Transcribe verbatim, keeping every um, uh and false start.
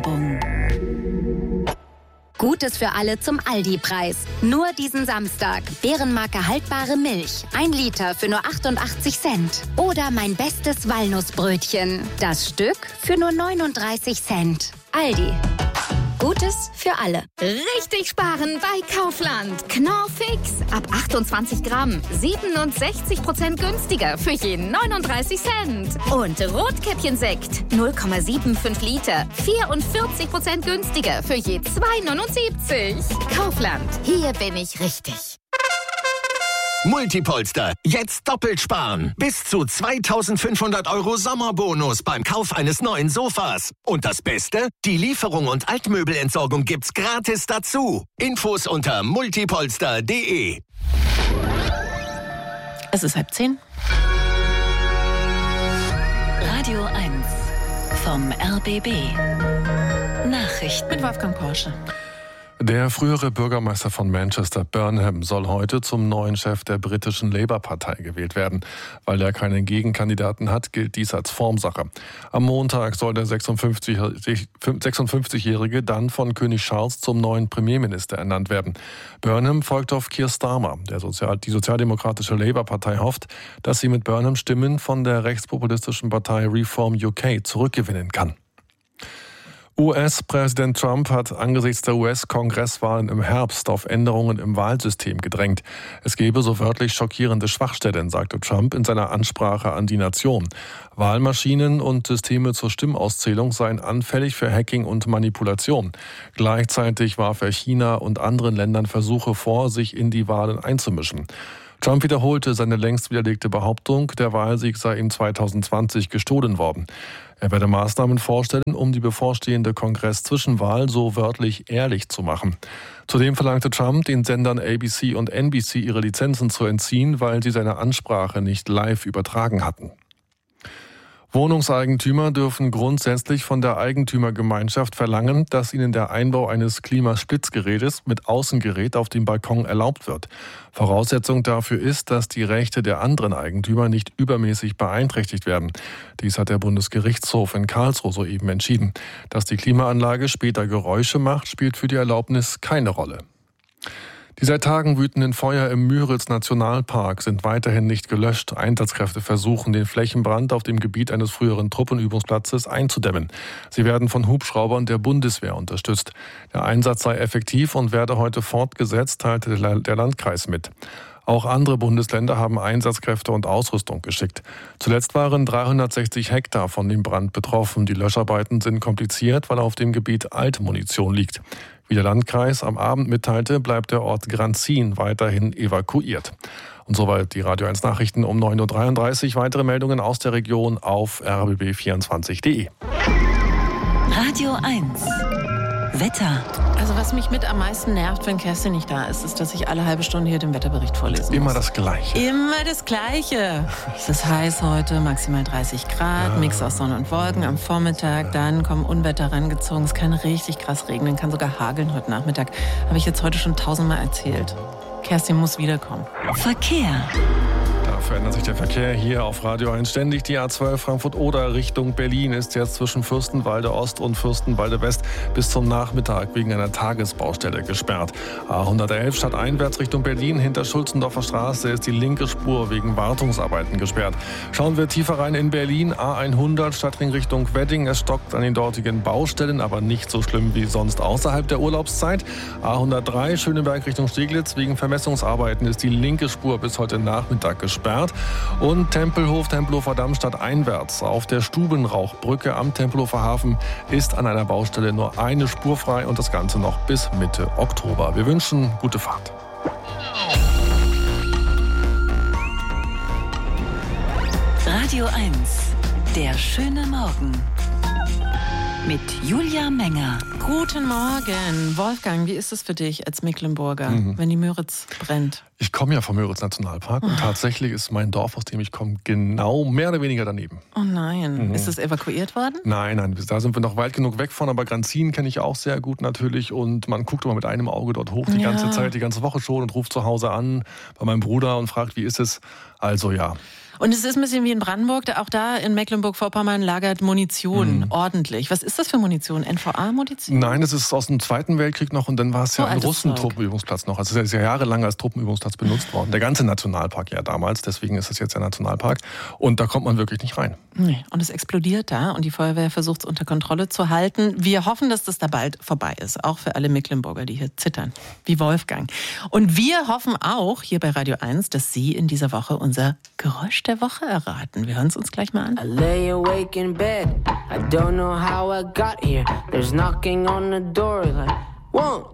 Werbung. Gutes für alle zum Aldi-Preis. Nur diesen Samstag. Bärenmarke haltbare Milch. Ein Liter für nur achtundachtzig Cent. Oder mein bestes Walnussbrötchen. Das Stück für nur neununddreißig Cent. Aldi. Gutes für alle. Richtig sparen bei Kaufland. Knorr-Fix. Ab achtundzwanzig Gramm. siebenundsechzig Prozent günstiger für jeden neununddreißig Cent. Und Rotkäppchensekt. null Komma fünfundsiebzig Liter. vierundvierzig Prozent günstiger für je zwei neunundsiebzig. Kaufland. Hier bin ich richtig. Multipolster, jetzt doppelt sparen. Bis zu zweitausendfünfhundert Euro Sommerbonus beim Kauf eines neuen Sofas. Und das Beste? Die Lieferung und Altmöbelentsorgung gibt's gratis dazu. Infos unter multipolster punkt de. Es ist halb zehn. Radio eins vom R B B. Nachrichten Mit Wolfgang Porsche. Der frühere Bürgermeister von Manchester, Burnham, soll heute zum neuen Chef der britischen Labour-Partei gewählt werden. Weil er keinen Gegenkandidaten hat, gilt dies als Formsache. Am Montag soll der sechsundfünfzigjährige dann von König Charles zum neuen Premierminister ernannt werden. Burnham folgt auf Keir Starmer. Der Sozial- die sozialdemokratische Labour-Partei hofft, dass sie mit Burnham Stimmen von der rechtspopulistischen Partei Reform U K zurückgewinnen kann. U S-Präsident Trump hat angesichts der U S-Kongresswahlen im Herbst auf Änderungen im Wahlsystem gedrängt. Es gebe so wörtlich schockierende Schwachstellen, sagte Trump in seiner Ansprache an die Nation. Wahlmaschinen und Systeme zur Stimmauszählung seien anfällig für Hacking und Manipulation. Gleichzeitig warf er China und anderen Ländern Versuche vor, sich in die Wahlen einzumischen. Trump wiederholte seine längst widerlegte Behauptung, der Wahlsieg sei ihm zweitausendzwanzig gestohlen worden. Er werde Maßnahmen vorstellen, um die bevorstehende Kongress-Zwischenwahl so wörtlich ehrlich zu machen. Zudem verlangte Trump, den Sendern A B C und N B C ihre Lizenzen zu entziehen, weil sie seine Ansprache nicht live übertragen hatten. Wohnungseigentümer dürfen grundsätzlich von der Eigentümergemeinschaft verlangen, dass ihnen der Einbau eines Klimaspritzgerätes mit Außengerät auf dem Balkon erlaubt wird. Voraussetzung dafür ist, dass die Rechte der anderen Eigentümer nicht übermäßig beeinträchtigt werden. Dies hat der Bundesgerichtshof in Karlsruhe soeben entschieden. Dass die Klimaanlage später Geräusche macht, spielt für die Erlaubnis keine Rolle. Die seit Tagen wütenden Feuer im Müritz-Nationalpark sind weiterhin nicht gelöscht. Einsatzkräfte versuchen, den Flächenbrand auf dem Gebiet eines früheren Truppenübungsplatzes einzudämmen. Sie werden von Hubschraubern der Bundeswehr unterstützt. Der Einsatz sei effektiv und werde heute fortgesetzt, teilte der Landkreis mit. Auch andere Bundesländer haben Einsatzkräfte und Ausrüstung geschickt. Zuletzt waren dreihundertsechzig Hektar von dem Brand betroffen. Die Löscharbeiten sind kompliziert, weil auf dem Gebiet Altmunition liegt. Wie der Landkreis am Abend mitteilte, bleibt der Ort Granzin weiterhin evakuiert. Und soweit die Radio eins Nachrichten um neun Uhr dreiunddreißig. Weitere Meldungen aus der Region auf r b b vierundzwanzig punkt de. Radio eins Wetter. Also was mich mit am meisten nervt, wenn Kerstin nicht da ist, ist, dass ich alle halbe Stunde hier den Wetterbericht vorlesen muss. Immer das Gleiche. Immer das Gleiche. Es ist heiß heute, maximal dreißig Grad, ja. Mix aus Sonne und Wolken am Vormittag. Dann kommen Unwetter rangezogen. Es kann richtig krass regnen, kann sogar hageln heute Nachmittag. Habe ich jetzt heute schon tausendmal erzählt. Kerstin muss wiederkommen. Verkehr. Da verändert sich der Verkehr hier auf Radio eins ständig. Die A zwölf Frankfurt-Oder Richtung Berlin ist jetzt zwischen Fürstenwalde Ost und Fürstenwalde West bis zum Nachmittag wegen einer Tagesbaustelle gesperrt. A hundertelf stadteinwärts Richtung Berlin hinter Schulzendorfer Straße ist die linke Spur wegen Wartungsarbeiten gesperrt. Schauen wir tiefer rein in Berlin. A hundert Stadtring Richtung Wedding. Es stockt an den dortigen Baustellen, aber nicht so schlimm wie sonst außerhalb der Urlaubszeit. A hundertdrei Schöneberg Richtung Steglitz. Wegen Vermessungsarbeiten ist die linke Spur bis heute Nachmittag gesperrt. Und Tempelhof, Tempelhofer Damm stadteinwärts auf der Stubenrauchbrücke am Tempelhofer Hafen ist an einer Baustelle nur eine Spur frei und das Ganze noch bis Mitte Oktober. Wir wünschen gute Fahrt. Radio eins, der schöne Morgen. Mit Julia Menger. Guten Morgen. Wolfgang, wie ist es für dich als Mecklenburger, mhm. wenn die Müritz brennt? Ich komme ja vom Müritz-Nationalpark und tatsächlich ist mein Dorf, aus dem ich komme, genau mehr oder weniger daneben. Oh nein. Mhm. Ist es evakuiert worden? Nein, nein, da sind wir noch weit genug weg von, aber Granzin kenne ich auch sehr gut natürlich und man guckt immer mit einem Auge dort hoch die ja. ganze Zeit, die ganze Woche schon und ruft zu Hause an bei meinem Bruder und fragt, wie ist es? Also ja. Und es ist ein bisschen wie in Brandenburg, auch da in Mecklenburg-Vorpommern lagert Munition mhm. ordentlich. Was ist das für Munition? N V A-Munition? Nein, es ist aus dem Zweiten Weltkrieg noch und dann war es ja oh, ein Russen-Truppenübungsplatz noch. Also es ist ja jahrelang als Truppenübungsplatz benutzt worden. Der ganze Nationalpark ja damals, deswegen ist es jetzt der Nationalpark. Und da kommt man wirklich nicht rein. Nee. Und es explodiert da und die Feuerwehr versucht es unter Kontrolle zu halten. Wir hoffen, dass das da bald vorbei ist, auch für alle Mecklenburger, die hier zittern, wie Wolfgang. Und wir hoffen auch hier bei Radio eins, dass Sie in dieser Woche unser Geräusch der Woche erraten. Wir hören es uns gleich mal an. I lay awake in bed. I don't know how I got here. There's knocking on the door like, one,